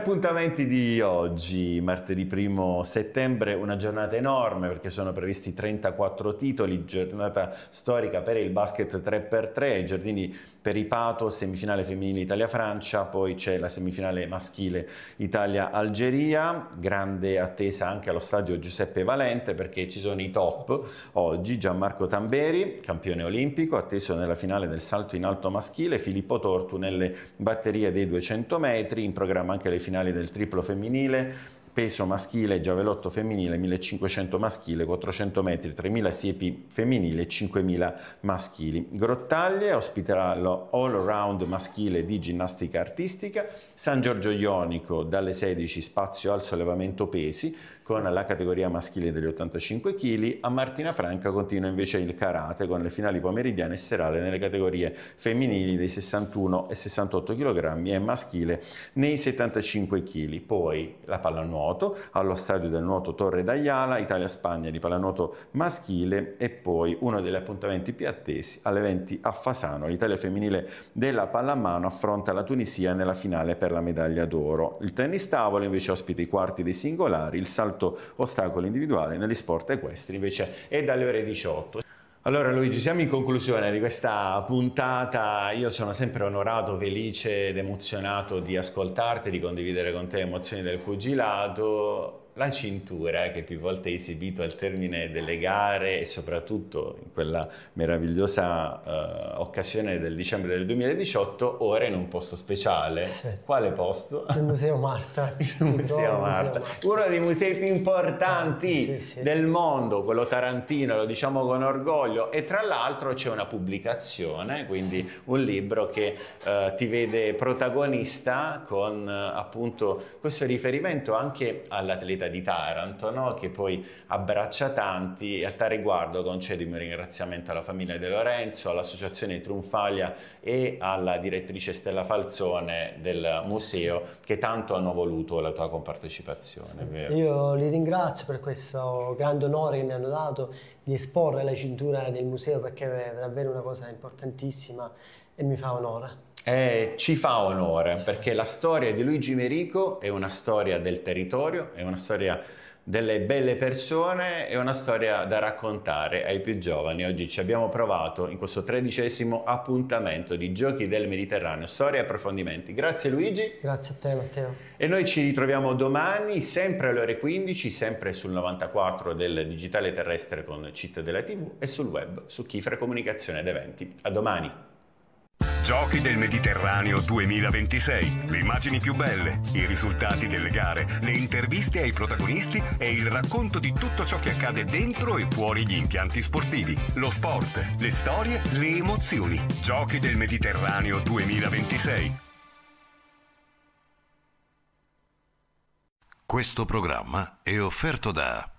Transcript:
appuntamenti di oggi, martedì 1 settembre, una giornata enorme perché sono previsti 34 titoli, giornata storica per il basket 3x3, ai giardini Peripato, semifinale femminile Italia-Francia, poi c'è la semifinale maschile Italia-Algeria, grande attesa anche allo stadio Giuseppe Valente perché ci sono i top oggi: Gianmarco Tamberi, campione olimpico, atteso nella finale del salto in alto maschile, Filippo Tortu nelle batterie dei 200 metri, in programma anche le finali del triplo femminile, peso maschile, giavellotto femminile, 1500 maschile, 400 metri, 3000 siepi femminili e 5000 maschili. Grottaglie ospiterà lo all around maschile di ginnastica artistica, San Giorgio Ionico dalle 16 spazio al sollevamento pesi con la categoria maschile degli 85 kg, a Martina Franca continua invece il karate con le finali pomeridiane e serali nelle categorie femminili dei 61 e 68 kg e maschile nei 75 kg. Poi la pallanuoto allo stadio del nuoto Torre d'Aiala, Italia-Spagna di pallanuoto maschile, e poi uno degli appuntamenti più attesi alle 20 a Fasano, l'Italia femminile della pallamano affronta la Tunisia nella finale per la medaglia d'oro. Il tennis tavolo invece ospita i quarti dei singolari, il salto ostacolo individuale negli sport equestri invece è dalle ore 18. Allora Luigi, siamo in conclusione di questa puntata. Io sono sempre onorato, felice ed emozionato di ascoltarti, di condividere con te emozioni del pugilato. La cintura che più volte hai esibito al termine delle gare e soprattutto in quella meravigliosa occasione del dicembre del 2018, ora in un posto speciale. Sì. Quale posto? Il Museo Marta. Il Museo Marta, uno dei musei più importanti del mondo, quello tarantino, lo diciamo con orgoglio, e tra l'altro c'è una pubblicazione, quindi un libro che ti vede protagonista con appunto questo riferimento anche all'atleta di Taranto, no? Che poi abbraccia tanti, e a tal riguardo concedimi un ringraziamento alla famiglia De Lorenzo, all'associazione Trionfalia e alla direttrice Stella Falzone del museo che tanto hanno voluto la tua compartecipazione. Vero? Io li ringrazio per questo grande onore che mi hanno dato di esporre la cintura nel museo, perché è davvero una cosa importantissima e mi fa onore. Ci fa onore perché la storia di Luigi Merico è una storia del territorio, è una storia delle belle persone, è una storia da raccontare ai più giovani. Oggi ci abbiamo provato in questo 13° appuntamento di Giochi del Mediterraneo, storie e approfondimenti. Grazie Luigi. Grazie a te Matteo. E noi ci ritroviamo domani, sempre alle ore 15, sempre sul 94 del digitale terrestre con CIT della TV e sul web su Chifre Comunicazione ed Eventi. A domani. Giochi del Mediterraneo 2026. Le immagini più belle, i risultati delle gare, le interviste ai protagonisti e il racconto di tutto ciò che accade dentro e fuori gli impianti sportivi. Lo sport, le storie, le emozioni. Giochi del Mediterraneo 2026. Questo programma è offerto da